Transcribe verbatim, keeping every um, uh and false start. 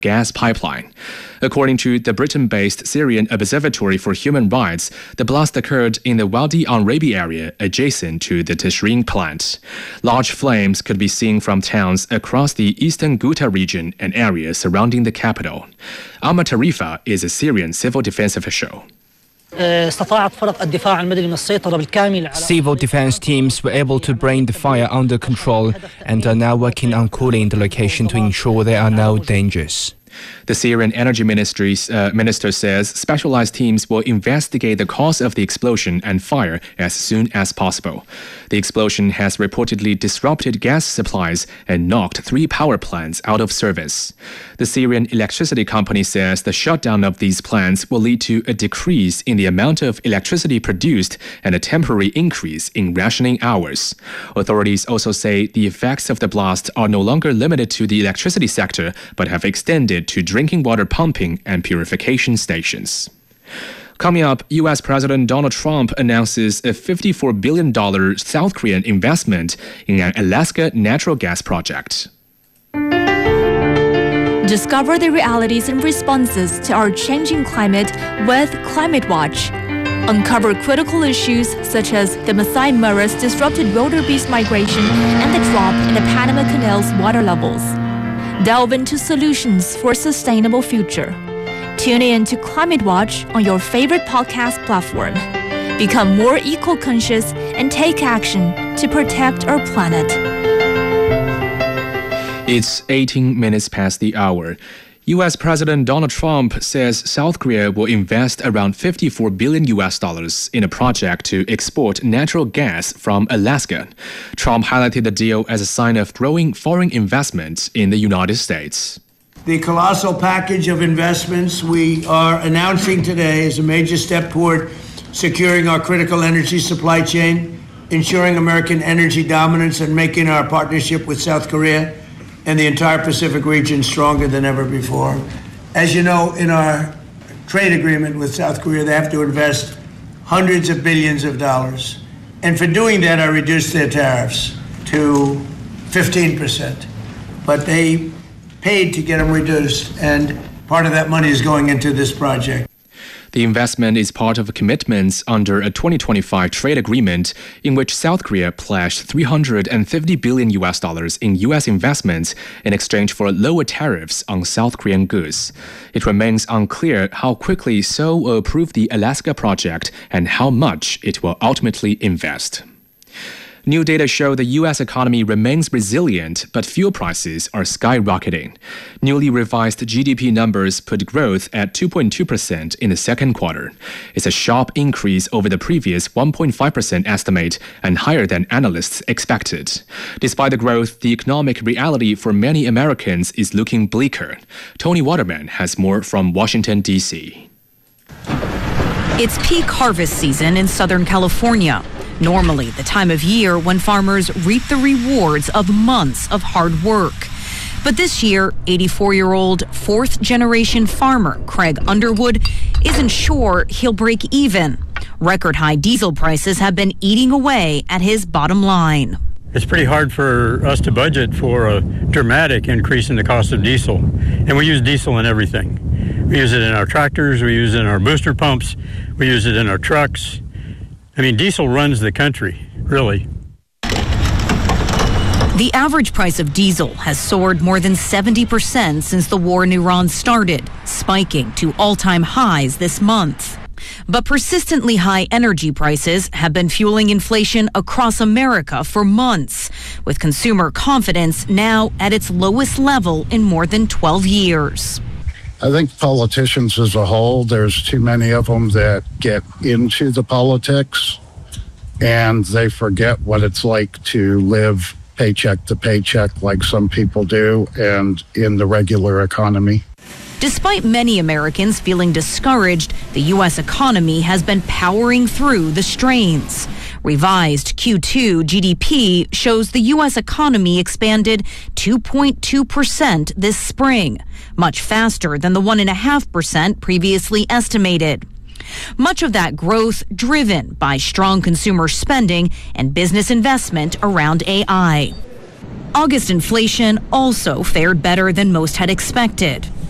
gas pipeline. According to the Britain-based Syrian Observatory for Human Rights, the blast occurred in the Wadi al-Rabi area adjacent to the Tishreen plant. Large flames could be seen from towns across the eastern Ghouta region and areas surrounding the capital. Ahmad Tarifa is a Syrian civil defense official. Civil defense teams were able to bring the fire under control and are now working on cooling the location to ensure there are no dangers. The Syrian Energy Ministry's uh, minister says specialized teams will investigate the cause of the explosion and fire as soon as possible. The explosion has reportedly disrupted gas supplies and knocked three power plants out of service. The Syrian electricity company says the shutdown of these plants will lead to a decrease in the amount of electricity produced and a temporary increase in rationing hours. Authorities also say the effects of the blast are no longer limited to the electricity sector, but have extended to drinking water pumping and purification stations. Coming up, U S President Donald Trump announces a fifty-four billion dollars South Korean investment in an Alaska natural gas project. Discover the realities and responses to our changing climate with Climate Watch. Uncover critical issues such as the Masai Mara's disrupted wildebeest migration and the drop in the Panama Canal's water levels. Delve into solutions for a sustainable future. Tune in to Climate Watch on your favorite podcast platform. Become more eco-conscious and take action to protect our planet. It's eighteen minutes past the hour. U S President Donald Trump says South Korea will invest around fifty-four billion U S dollars in a project to export natural gas from Alaska. Trump highlighted the deal as a sign of growing foreign investment in the United States. The colossal package of investments we are announcing today is a major step toward securing our critical energy supply chain, ensuring American energy dominance, and making our partnership with South Korea and the entire Pacific region stronger than ever before. As you know, in our trade agreement with South Korea, they have to invest hundreds of billions of dollars. And for doing that, I reduced their tariffs to fifteen percent. But they paid to get them reduced, and part of that money is going into this project. The investment is part of commitments under a twenty twenty-five trade agreement in which South Korea pledged three hundred fifty billion U S dollars in U S investments in exchange for lower tariffs on South Korean goods. It remains unclear how quickly Seoul will approve the Alaska project and how much it will ultimately invest. New data show the U S economy remains resilient, but fuel prices are skyrocketing. Newly revised G D P numbers put growth at two point two percent in the second quarter. It's a sharp increase over the previous one point five percent estimate and higher than analysts expected. Despite the growth, the economic reality for many Americans is looking bleaker. Tony Waterman has more from Washington, D C. It's peak harvest season in Southern California. Normally the time of year when farmers reap the rewards of months of hard work. But this year, eighty-four-year-old fourth-generation farmer Craig Underwood isn't sure he'll break even. Record high diesel prices have been eating away at his bottom line. It's pretty hard for us to budget for a dramatic increase in the cost of diesel. And we use diesel in everything. We use it in our tractors, we use it in our booster pumps, we use it in our trucks. I mean, diesel runs the country, really. The average price of diesel has soared more than seventy percent since the war in Iran started, spiking to all-time highs this month. But persistently high energy prices have been fueling inflation across America for months, with consumer confidence now at its lowest level in more than twelve years. I think politicians as a whole, there's too many of them that get into the politics and they forget what it's like to live paycheck to paycheck like some people do and in the regular economy. Despite many Americans feeling discouraged, the U S economy has been powering through the strains. Revised Q two G D P shows the U S economy expanded two point two percent this spring, much faster than the one point five percent previously estimated. Much of that growth driven by strong consumer spending and business investment around A I. August inflation also fared better than most had expected.